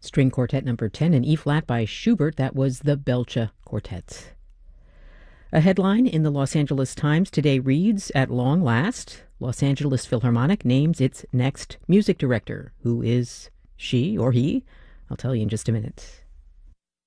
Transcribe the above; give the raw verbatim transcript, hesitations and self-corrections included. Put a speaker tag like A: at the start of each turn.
A: String Quartet number ten in E-flat by Schubert. That was the Belcha Quartet. A headline in the Los Angeles Times today reads, "At long last, Los Angeles Philharmonic names its next music director." Who is she or he? I'll tell you in just a minute.